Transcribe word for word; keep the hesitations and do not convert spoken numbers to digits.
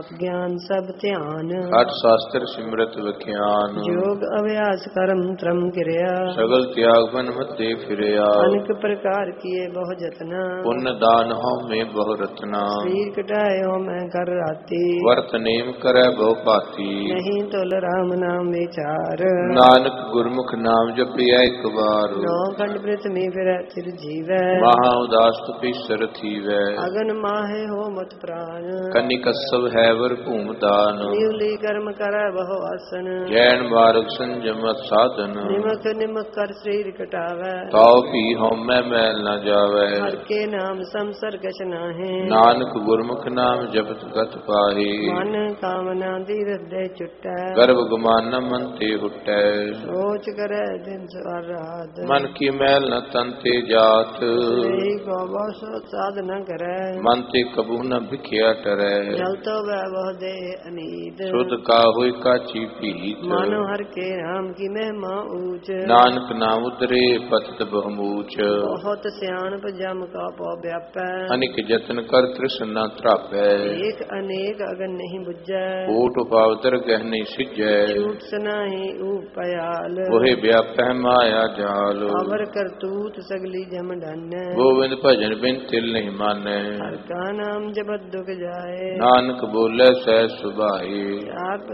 ਗਿਆਨ ਸਭ ਧਿਆਨ। ਅਠ ਸ਼ਾਸਤਰ ਸਿਮਰਤ ਵਿਖਿਆਨ। ਜੋਗ ਅਭਿਆਸ ਕਰਮ ਤਰਮ ਕਿਰਿਆ। ਸਗਲ ਤਿਆਗ ਬਨ ਮਤੇ ਫਿਰਿਆ। ਅਨੇਕ ਪ੍ਰਕਾਰ ਕੀਏ ਬਹੁ ਜਤਨਾ। ਪੁੰਨ ਦਾਨ ਹਉ ਮੈਂ ਬਹੁ ਰਤਨਾ। ਸਰੀਰ ਕਟਾਏ ਹੋ ਮੈਂ ਕਰ ਰਾਤੀ। ਵਰਤ ਨੇਮ ਕਰੈ ਬਹੁ ਭਾਤੀ। ਨਹੀਂ ਤੁਲ ਰਾਮ ਨਾਮ ਵਿਚਾਰ। ਨਾਨਕ ਗੁਰਮੁਖ ਨਾਮ ਜਪਿਆ ਇੱਕ ਵਾਰ। ਨੌ ਖੰਡ ਪ੍ਰਿਥਵੀ ਫਿਰੈ ਚਿਰ ਜੀਵੈ। ਮਹਾ ਉਦਾਸ ਤਪੀਸਰ ਥੀਵੈ। ਅਗਨ ਮਾਹੇ ਹੋ ਮਤ ਪ੍ਰਾਨ। ਕਨਿ ਕਸਵ ਹੈ ਵਰ ਭੂਮ ਦਾਨ। ਨਿਵਲੀ ਕਰਮ ਕਰੈ ਬਹੁ ਆਸਨ। ਜੈਨ ਮਾਰਗ ਸੰਜਮਤ ਸਾਧਨ। ਨਿਮਕ ਨਿਮਕ ਕਰ ਸਰੀਰ ਕਟਾਵੈ। ਤਾਉ ਭੀ ਹਉਮੈ ਮੈਲ ਨ ਜਾਵੈ। ਹਰ ਕੇ ਨਾਮ ਸੰਸਰ ਕਛ ਨਾਹਿ। ਨਾਨਕ ਗੁਰਮੁਖ ਨਾਮ ਜਪਤ ਗਤ ਪਾਹੀ। ਮਨ ਕਾਮਨਾ ਦੀ ਹਿਰਦੇ ਚੁਟੈ। ਗਰਭ ਗੁਮਾਨ ਮਨ ਤੇ ਹੁਟੈ। ਸੋਚ ਕਰੈ ਦਿਨ ਸਵਾਰ ਰਾਤ। ਮਨ ਕੀ ਮੈਲ ਨ ਤਨ ਤੇ ਜਾਤ। ਸਹੀ ਕੋ ਬਸ ਸਾਧ ਨ ਕਰੈ। ਮਨ ਤੇ ਕਬੂ ਨ ਭਿਖਿਆ ਟਰੈ। ਜਲ ਤੋ ਵੈ ਬਹੁ ਦੇ ਅਨੀਤ। ਸੁਧ ਕਾ ਹੋਇ ਕਾਚੀ ਭੀਤ। ਮਨ ਹਰ ਕੇ ਰਾਮ ਕੀ ਮਹਿਮਾ ਊਚ। ਨਾਨਕ ਨਾਮ ਉਦਰੇ ਪਤਿਤ ਬਹੁਮੂਚ। ਬਹੁਤ ਸਿਆਣਪ ਜਮ ਕਾ ਪਉ ਵਿਆਪੈ। ਅਨਿਕ ਜਤਨ ਕਰ ਤ੍ਰਿਸ਼ਨ ਨ ਤ੍ਰਾਪੈ। ਏਕ ਅਨੇਕ ਅਗਨ ਨਹੀਂ ਬੁਝੈ। ਓਟ ਉਪਾਵਤਰ ਗਹਿ ਨਹੀਂ ਸਿਜੈ। ਝੂਠ ਸਨਾਹੀ ਊਪਿਆਲ। ਉਹੇ ਵਿਆਪੈ ਮਾਇਆ ਜਾਲ। ਅਵਰ ਕਰਤੂਤ ਸਗਲੀ ਜਮ ਡਾਨੈ। ਗੋਵਿੰਦ ਭਜਨ ਬਿਨ ਤਿਲ ਨਹੀਂ ਮਾਨੈ। ਹਰ ਕਾ ਨਾਮ ਜਪਤ ਦੁਖ ਜਾਏ। ਨਾਨਕ ਬੋਲੇ ਸਹਿ ਸੁਭਾਏ। ਆਪ